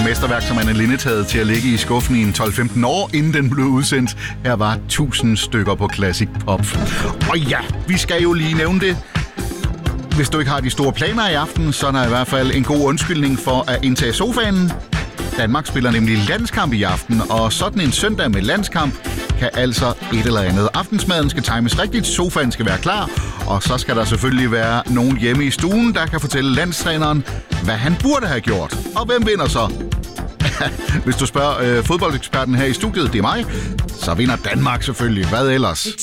mesterværk, som Anne Linnet havde til at ligge i skuffen i en 12-15 år, inden den blev udsendt. Her var 1000 stykker på Classic Pop. Og ja, vi skal jo lige nævne det. Hvis du ikke har de store planer i aften, så er der i hvert fald en god undskyldning for at indtage sofaen. Danmark spiller nemlig landskamp i aften, og sådan en søndag med landskamp kan altså et eller andet. Aftensmaden skal times rigtigt, sofaen skal være klar, og så skal der selvfølgelig være nogen hjemme i stuen, der kan fortælle landstræneren, hvad han burde have gjort. Og hvem vinder så? Hvis du spørger fodboldeksperten her i studiet, det er mig, så vinder Danmark selvfølgelig. Hvad ellers?